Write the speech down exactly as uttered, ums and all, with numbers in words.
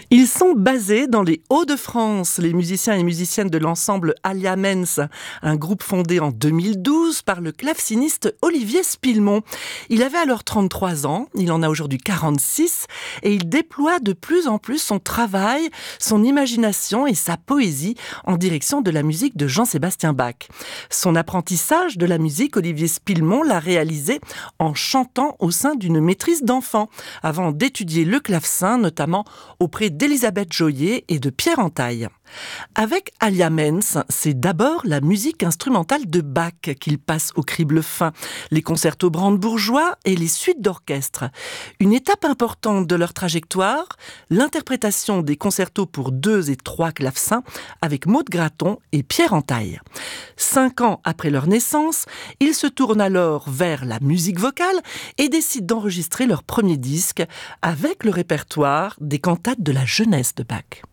Ils sont basés dans les Hauts-de-France, les musiciens et musiciennes de l'ensemble Alia Mens, un groupe fondé en deux mille douze par le claveciniste Olivier Spillemont. Il avait alors trente-trois ans, il en a aujourd'hui quarante-six et il déploie de plus en plus son travail, son imagination et sa poésie en direction de la musique de Jean-Sébastien Bach. Son apprentissage de la musique, Olivier Spillemont l'a réalisé en chantant au sein d'une maîtrise d'enfants, avant d'étudier le clavecin, notamment auprès d'Elisabeth Joyer et de Pierre Entaille. Avec Alia Mens, c'est d'abord la musique instrumentale de Bach qu'il passe au crible fin, les concertos brandebourgeois et les suites d'orchestre. Une étape importante de leur trajectoire, l'interprétation des concertos pour deux et trois clavecins avec Maud Graton et Pierre Entaille. Cinq ans après leur naissance, ils se tournent alors vers la musique vocale et décident d'enregistrer leur premier disque avec le répertoire des cantates de la jeunesse de Bach.